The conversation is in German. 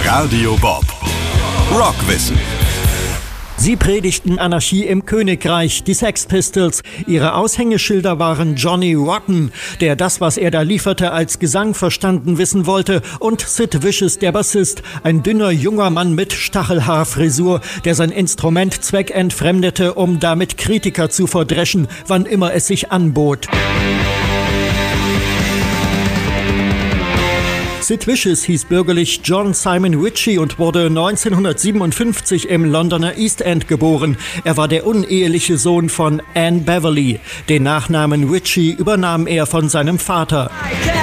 Radio Bob. Rockwissen. Sie predigten Anarchie im Königreich, die Sex Pistols. Ihre Aushängeschilder waren Johnny Rotten, der das, was er da lieferte, als Gesang verstanden wissen wollte, und Sid Vicious, der Bassist, ein dünner junger Mann mit Stachelhaarfrisur, der sein Instrument zweckentfremdete, um damit Kritiker zu verdreschen, wann immer es sich anbot. Sid Vicious hieß bürgerlich John Simon Ritchie und wurde 1957 im Londoner East End geboren. Er war der uneheliche Sohn von Anne Beverly. Den Nachnamen Ritchie übernahm er von seinem Vater.